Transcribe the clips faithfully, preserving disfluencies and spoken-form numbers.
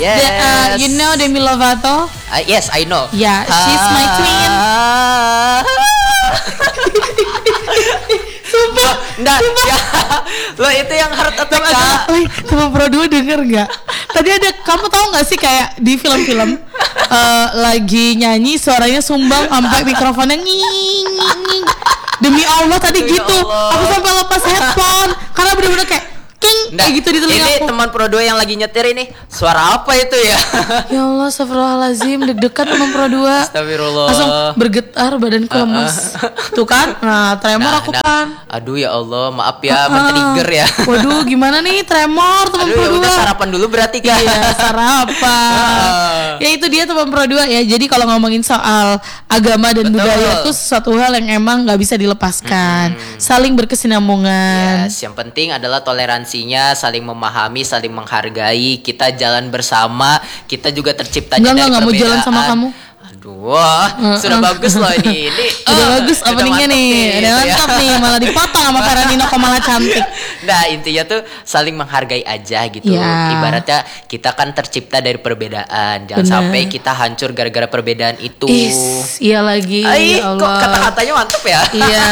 Yes. The, uh, you know Demi Lovato? Uh, yes, I know. Yeah, she's my twin. Sumpah, Enggak, ya. Lo itu yang heart attack, Kak. Woi, teman Pro dua denger nggak? Tadi ada, kamu tahu nggak sih kayak di film-film uh, lagi nyanyi suaranya sumbang sampai mikrofonnya nging nging. Demi Allah tadi Demi gitu. Allah. Aku sampai lepas headphone karena bener-bener kayak king Nggak, kayak gitu di telinga ini aku. teman Pro dua yang lagi nyetir ini. Suara apa itu ya? Ya Allah, astagfirullahaladzim, deg-degan teman Pro dua. Astagfirullah. Langsung bergetar badanku lemas. Tuh kan? Nah, tremor Nah, aku nah. kan. Aduh ya Allah, maaf ya, Ah, men-trigger ya. Waduh, gimana nih tremor teman Aduh Pro ya dua. udah sarapan dulu berarti, Kak. Iya, sarapan. Ya itu dia teman Pro dua ya. Jadi kalau ngomongin soal agama dan Betul. budaya itu sesuatu hal yang emang nggak bisa dilepaskan. Hmm. Saling berkesinambungan. Yes, yang penting adalah toleransinya, saling memahami, saling menghargai. Kita jalan bersama, kita juga terciptanya Enggak, dari enggak, enggak mau perbedaan. jalan sama kamu. Aduh, wah, sudah bagus loh ini. Ini Udah oh, bagus udah openingnya mantep nih. Udah gitu ya. mantap nih, malah dipotong sama Feranino kok malah cantik. Nah, intinya tuh saling menghargai aja gitu. Ya. Ibaratnya kita kan tercipta dari perbedaan. Jangan Bener. sampai kita hancur gara-gara perbedaan itu. Is, iya lagi. Ay, Ya kok Allah. kata-katanya mantep ya? Iya.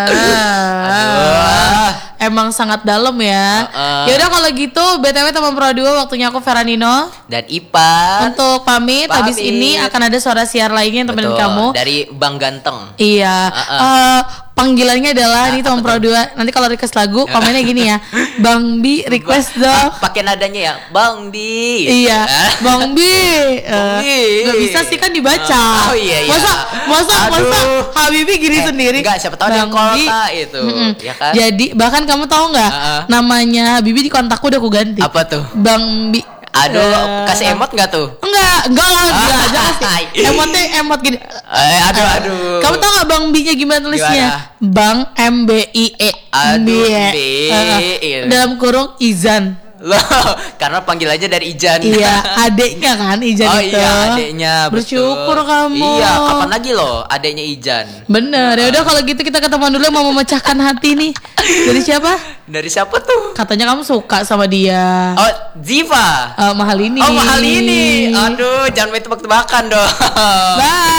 Aduh. Emang sangat dalam ya. Uh-uh. Ya udah kalau gitu B T W teman Pro dua, waktunya aku Feranino Dan Ipan. untuk pamit. Pamit. Habis ini akan ada suara siar lainnya yang temenin Betul, kamu. dari Bang Ganteng. Iya. Uh-uh. Eh, panggilannya adalah ini teman Pro dua. Nanti kalau request lagu Ya. komennya gini ya. Bang Bi request dong. Ah, pakai nadanya ya, Bang Bi. Iya, Ah. Bang Bi. Bang Bi. Eh, nggak bisa sih kan dibaca. Oh, iya, iya. Masa, masa, masa Aduh. Habibie gini Eh, sendiri. enggak, siapa tahu ada yang Bang Bi. kota itu, Mm-mm. ya kan? Jadi bahkan kamu tahu nggak Uh-uh. namanya Habibie di kontakku udah aku ganti. Apa tuh? Bang Bi. Aduh, Eh, kasih emot nggak tuh? Enggak, enggak lah, enggak, Ah. jangan sih. Emotnya emot gini. Eh, aduh, aduh. Kamu tahu nggak Bang B-nya gimana tulisnya? Gimana? Bang M B I E. Aduh, Bie. B. Eh, Iya. dalam kurung Izan. Loh, karena panggilannya dari Ijan. Iya, adeknya kan Izan Oh itu. iya, adeknya. betul. Bersyukur kamu. Iya, kapan lagi loh adeknya Ijan? Bener, ya udah kalau gitu kita ketemuan dulu, mau memecahkan hati nih. Dari siapa? Dari siapa tuh? Katanya kamu suka sama dia. Oh, Ziva. Eh, mahal ini. Oh, mahal ini. Aduh, jangan main tebak-tebakan dong. Bye.